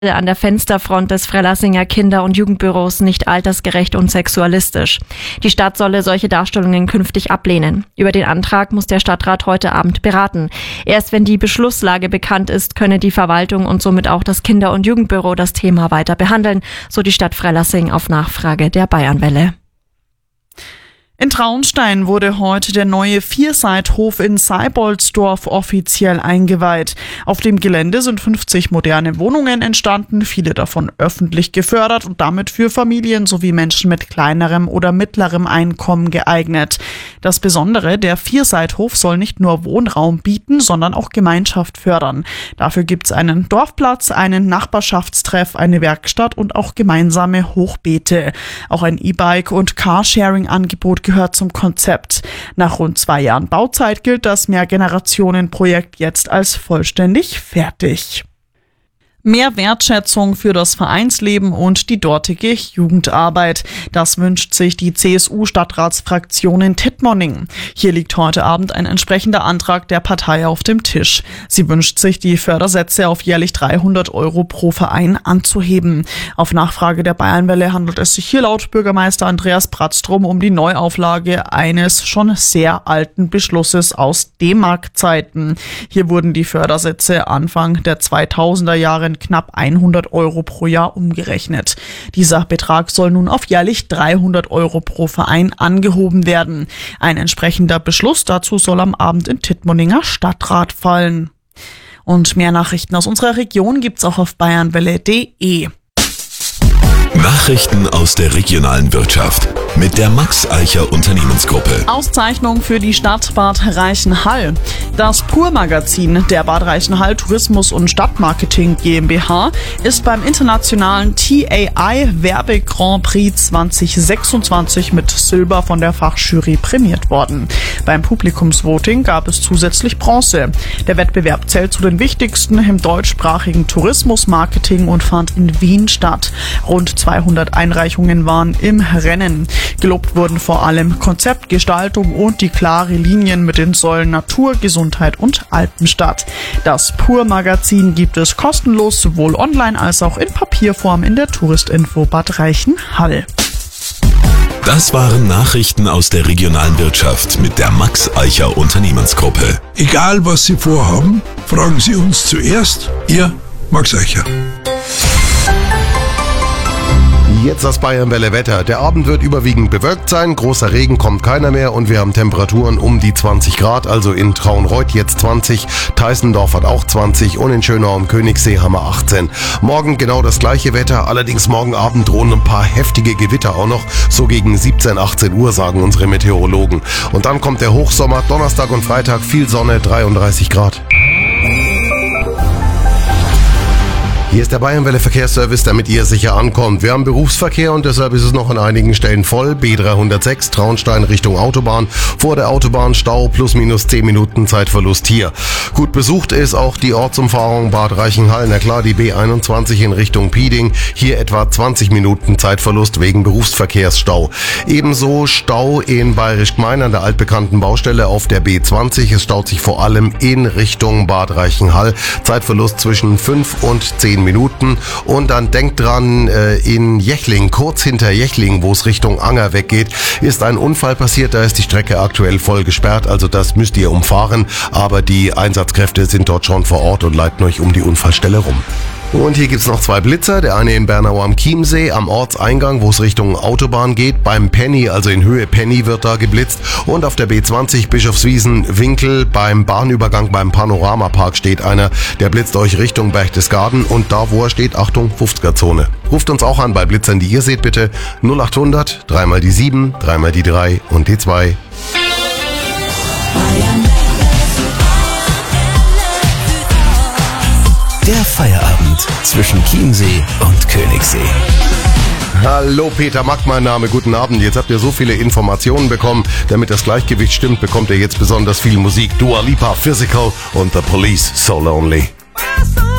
an der Fensterfront des Freilassinger Kinder- und Jugendbüros nicht altersgerecht und sexualistisch. Die Stadt solle solche Darstellungen künftig ablehnen. Über den Antrag muss der Stadtrat heute Abend beraten. Erst wenn die Beschlusslage bekannt ist, könne die Verwaltung und somit auch das Kinder- und Jugendbüro das Thema weiter behandeln, so die Stadt Freilassing auf Nachfrage der Bayernwelle. In Traunstein wurde heute der neue Vierseithof in Seiboldsdorf offiziell eingeweiht. Auf dem Gelände sind 50 moderne Wohnungen entstanden, viele davon öffentlich gefördert und damit für Familien sowie Menschen mit kleinerem oder mittlerem Einkommen geeignet. Das Besondere, der Vierseithof soll nicht nur Wohnraum bieten, sondern auch Gemeinschaft fördern. Dafür gibt's einen Dorfplatz, einen Nachbarschaftstreff, eine Werkstatt und auch gemeinsame Hochbeete. Auch ein E-Bike- und Carsharing-Angebot gehört zum Konzept. Nach rund 2 Jahren Bauzeit gilt das Mehrgenerationen-Projekt jetzt als vollständig fertig. Mehr Wertschätzung für das Vereinsleben und die dortige Jugendarbeit. Das wünscht sich die CSU-Stadtratsfraktion in Tittmoning. Hier liegt heute Abend ein entsprechender Antrag der Partei auf dem Tisch. Sie wünscht sich, die Fördersätze auf jährlich 300 € pro Verein anzuheben. Auf Nachfrage der Bayernwelle handelt es sich hier laut Bürgermeister Andreas Bratztrum um die Neuauflage eines schon sehr alten Beschlusses aus D-Mark-Zeiten. Hier wurden die Fördersätze Anfang der 2000er Jahre knapp 100 € pro Jahr umgerechnet. Dieser Betrag soll nun auf jährlich 300 € pro Verein angehoben werden. Ein entsprechender Beschluss dazu soll am Abend in Tittmoninger Stadtrat fallen. Und mehr Nachrichten aus unserer Region gibt's auch auf bayernwelle.de. Nachrichten aus der regionalen Wirtschaft mit der Max Eicher Unternehmensgruppe. Auszeichnung für die Stadt Bad Reichenhall. Das Pur-Magazin der Bad Reichenhall Tourismus- und Stadtmarketing GmbH ist beim internationalen TAI Werbe Grand Prix 2026 mit Silber von der Fachjury prämiert worden. Beim Publikumsvoting gab es zusätzlich Bronze. Der Wettbewerb zählt zu den wichtigsten im deutschsprachigen Tourismusmarketing und fand in Wien statt. Rund 200 Einreichungen waren im Rennen. Gelobt wurden vor allem Konzept, Gestaltung und die klare Linien mit den Säulen Natur, Gesundheit und Alpenstadt. Das Pur-Magazin gibt es kostenlos sowohl online als auch in Papierform in der Touristinfo Bad Reichenhall. Das waren Nachrichten aus der regionalen Wirtschaft mit der Max Eicher Unternehmensgruppe. Egal was Sie vorhaben, fragen Sie uns zuerst. Ihr Max Eicher. Jetzt das Bayernwelle Wetter. Der Abend wird überwiegend bewölkt sein, großer Regen kommt keiner mehr und wir haben Temperaturen um die 20 Grad, also in Traunreut jetzt 20, Teissendorf hat auch 20 und in Schönau am Königssee haben wir 18. Morgen genau das gleiche Wetter, allerdings morgen Abend drohen ein paar heftige Gewitter auch noch, so gegen 17, 18 Uhr sagen unsere Meteorologen. Und dann kommt der Hochsommer, Donnerstag und Freitag viel Sonne, 33 Grad. Hier ist der Bayernwelle Verkehrsservice, damit ihr sicher ankommt. Wir haben Berufsverkehr und deshalb ist es noch an einigen Stellen voll. B306 Traunstein Richtung Autobahn. Vor der Autobahn Stau plus minus 10 Minuten Zeitverlust hier. Gut besucht ist auch die Ortsumfahrung Bad Reichenhall. Na klar, die B21 in Richtung Pieding. Hier etwa 20 Minuten Zeitverlust wegen Berufsverkehrsstau. Ebenso Stau in Bayerisch Gmein an der altbekannten Baustelle auf der B20. Es staut sich vor allem in Richtung Bad Reichenhall. Zeitverlust zwischen 5 und 10 Minuten. Und dann denkt dran, in Jechling, kurz hinter Jechling, wo es Richtung Anger weggeht, ist ein Unfall passiert. Da ist die Strecke aktuell voll gesperrt, also das müsst ihr umfahren. Aber die Einsatzkräfte sind dort schon vor Ort und leiten euch um die Unfallstelle rum. Und hier gibt's noch 2 Blitzer, der eine in Bernau am Chiemsee, am Ortseingang, wo es Richtung Autobahn geht. Beim Penny, also in Höhe Penny, wird da geblitzt. Und auf der B20 Bischofswiesen-Winkel beim Bahnübergang beim Panoramapark steht einer, der blitzt euch Richtung Berchtesgaden. Und da, wo er steht, Achtung, 50er-Zone. Ruft uns auch an bei Blitzern, die ihr seht, bitte 0800 3 mal die 7, 3 mal die 3 und die 2. Der Feierabend zwischen Chiemsee und Königssee. Hallo, Peter Mack, mein Name, guten Abend. Jetzt habt ihr so viele Informationen bekommen. Damit das Gleichgewicht stimmt, bekommt ihr jetzt besonders viel Musik. Dua Lipa, Physical und The Police, So Lonely.